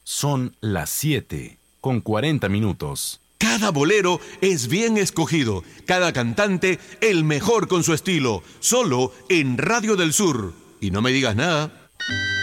Son las 7:40. Cada bolero es bien escogido, cada cantante el mejor con su estilo, solo en Radio del Sur. Y no me digas nada.